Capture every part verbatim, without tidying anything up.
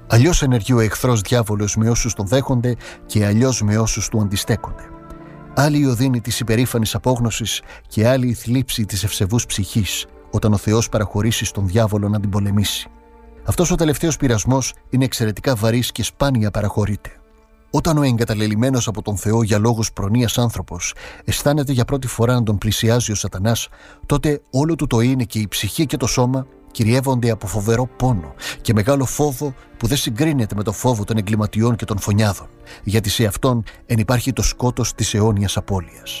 Αλλιώς ενεργεί ο εχθρός διάβολος με όσους τον δέχονται και αλλιώς με όσους του αντιστέκονται. Άλλη η οδύνη της υπερήφανης απόγνωσης και άλλη η θλίψη της ευσεβούς ψυχής όταν ο Θεός παραχωρήσει στον διάβολο να την πολεμήσει. Αυτός ο τελευταίος πειρασμός είναι εξαιρετικά βαρύς και σπάνια παραχωρείται. Όταν ο εγκαταλελειμμένος από τον Θεό για λόγους προνοίας άνθρωπος αισθάνεται για πρώτη φορά να τον πλησιάζει ο Σατανάς, τότε όλο του το είναι και η ψυχή και το σώμα κυριεύονται από φοβερό πόνο και μεγάλο φόβο που δεν συγκρίνεται με το φόβο των εγκληματιών και των φωνιάδων, γιατί σε αυτόν εν υπάρχει το σκότος της αιώνιας απώλειας.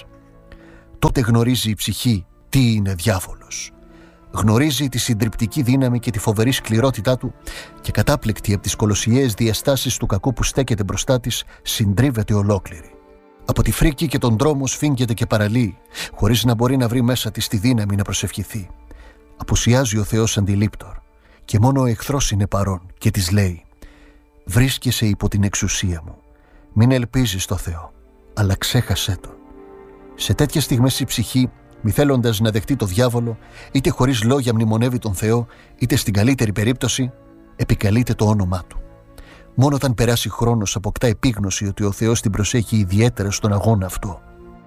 Τότε γνωρίζει η ψυχή τι είναι διάβολος. Γνωρίζει τη συντριπτική δύναμη και τη φοβερή σκληρότητά του και κατάπληκτη από τις κολοσιαίες διαστάσεις του κακού που στέκεται μπροστά της, συντρίβεται ολόκληρη. Από τη φρίκη και τον δρόμο σφίγγεται και παραλύει, χωρίς να μπορεί να βρει μέσα της τη δύναμη να προσευχηθεί. Απουσιάζει ο Θεός αντιλήπτορ και μόνο ο εχθρός είναι παρόν και της λέει: «Βρίσκεσαι υπό την εξουσία μου. Μην ελπίζεις στο Θεό, αλλά ξέχασέ τον». Σε τέτοιες στιγμές η ψυχή, μη θέλοντας να δεχτεί το διάβολο, είτε χωρίς λόγια μνημονεύει τον Θεό, είτε στην καλύτερη περίπτωση επικαλείται το όνομά του. Μόνο όταν περάσει χρόνος αποκτά επίγνωση ότι ο Θεός την προσέχει ιδιαίτερα στον αγώνα αυτό.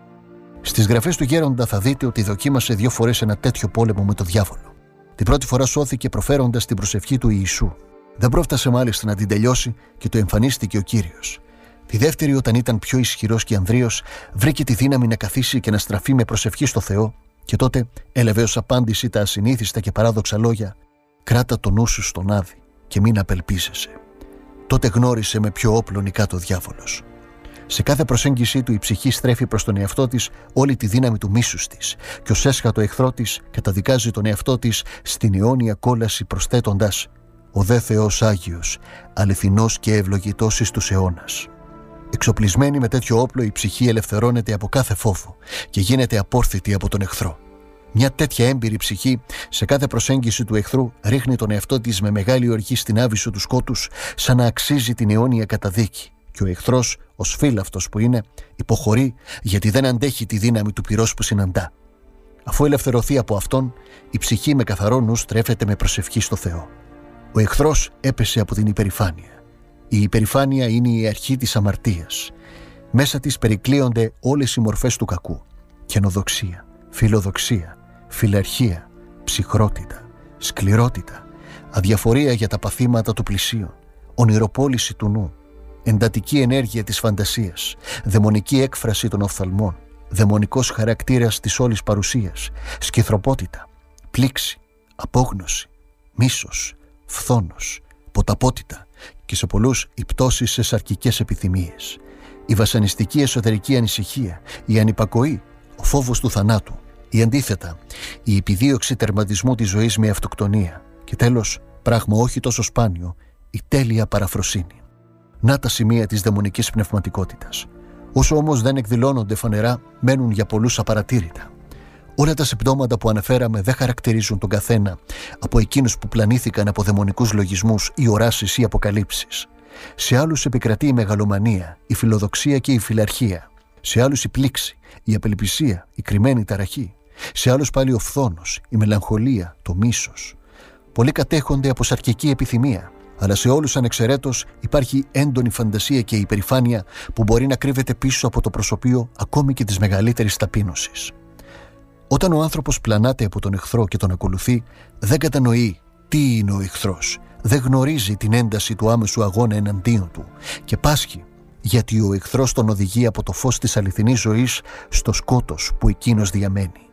Στις γραφές του Γέροντα θα δείτε ότι δοκίμασε δύο φορές ένα τέτοιο πόλεμο με το διάβολο. Την πρώτη φορά σώθηκε προφέροντας την προσευχή του Ιησού. Δεν πρόφτασε μάλιστα να την τελειώσει και του εμφανίστηκε ο Κύριος. Τη δεύτερη, όταν ήταν πιο ισχυρός και ανδρείος, βρήκε τη δύναμη να καθίσει και να στραφεί με προσευχή στο Θεό, και τότε έλαβε ως απάντηση τα ασυνήθιστα και παράδοξα λόγια: «Κράτα το νου σου στον άδει και μην απελπίζεσαι». Τότε γνώρισε με ποιο όπλο νικά το διάβολος. Σε κάθε προσέγγιση του η ψυχή στρέφει προς τον εαυτό της όλη τη δύναμη του μίσους της και ως έσχατο εχθρό της καταδικάζει τον εαυτό της στην αιώνια κόλαση, προσθέτοντας: «Ο δε Θεός Άγιος, αληθινός και ευλογητός εις τους αιώνας». Εξοπλισμένη με τέτοιο όπλο, η ψυχή ελευθερώνεται από κάθε φόβο και γίνεται απόρθητη από τον εχθρό. Μια τέτοια έμπειρη ψυχή, σε κάθε προσέγγιση του εχθρού, ρίχνει τον εαυτό της με μεγάλη οργή στην άβυσσο του σκότους, σαν να αξίζει την αιώνια καταδίκη. Και ο εχθρός, ως φύλαυτος που είναι, υποχωρεί γιατί δεν αντέχει τη δύναμη του πυρός που συναντά. Αφού ελευθερωθεί από αυτόν, η ψυχή με καθαρό νου στρέφεται με προσευχή στο Θεό. Ο εχθρός έπεσε από την υπερηφάνεια. Η υπερηφάνεια είναι η αρχή της αμαρτίας. Μέσα της περικλείονται όλες οι μορφές του κακού: καινοδοξία, φιλοδοξία, φιλαρχία, ψυχρότητα, σκληρότητα, αδιαφορία για τα παθήματα του πλησίον, ονειροπόληση του νου, εντατική ενέργεια της φαντασίας, δαιμονική έκφραση των οφθαλμών, δαιμονικός χαρακτήρας της όλης παρουσίας, σκυθροπότητα, πλήξη, απόγνωση, μίσος, φθόνος, ποταπότητα και σε πολλούς η πτώση σε σαρκικές επιθυμίες, η βασανιστική εσωτερική ανησυχία, η ανυπακοή, ο φόβος του θανάτου, η αντίθετα, η επιδίωξη τερματισμού της ζωής με αυτοκτονία και τέλος, πράγμα όχι τόσο σπάνιο, η τέλεια παραφροσύνη. Να τα σημεία της δαιμονικής πνευματικότητας. Όσο όμως δεν εκδηλώνονται φανερά, μένουν για πολλούς απαρατήρητα. Όλα τα συμπτώματα που αναφέραμε δεν χαρακτηρίζουν τον καθένα από εκείνους που πλανήθηκαν από δαιμονικούς λογισμούς ή οράσεις ή αποκαλύψεις. Σε άλλους επικρατεί η μεγαλομανία, η φιλοδοξία και η φιλαρχία. Σε άλλους η πλήξη, η απελπισία, η κρυμμένη ταραχή. Σε άλλους πάλι ο φθόνος, η μελαγχολία, το μίσος. Πολλοί κατέχονται από σαρκική επιθυμία, αλλά σε όλους ανεξαιρέτως υπάρχει έντονη φαντασία και υπερηφάνεια που μπορεί να κρύβεται πίσω από το προσωπείο ακόμη και της μεγαλύτερης ταπείνωσης. Όταν ο άνθρωπος πλανάται από τον εχθρό και τον ακολουθεί, δεν κατανοεί τι είναι ο εχθρός, δεν γνωρίζει την ένταση του άμεσου αγώνα εναντίον του και πάσχει γιατί ο εχθρός τον οδηγεί από το φως της αληθινής ζωής στο σκότος που εκείνος διαμένει.